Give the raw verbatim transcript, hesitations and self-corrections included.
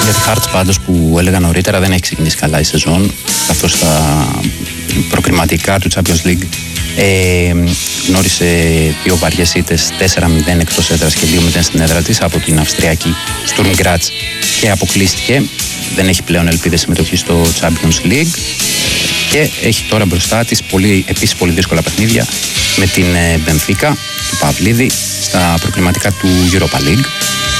Για τη Hearts πάντως που έλεγα νωρίτερα δεν έχει ξεκινήσει καλά η σεζόν, καθώς στα προκριματικά του Champions League ε, γνώρισε δύο βαριές ήττες, τέσσερα μηδέν εκτός έδρας και δύο μηδέν στην έδρα της από την Αυστριακή Sturm Graz και αποκλείστηκε. Δεν έχει πλέον ελπίδες συμμετοχή στο Champions League και έχει τώρα μπροστά της πολύ, επίσης πολύ δύσκολα παιχνίδια με την Benfica του Παυλίδη στα προκριματικά του Europa League.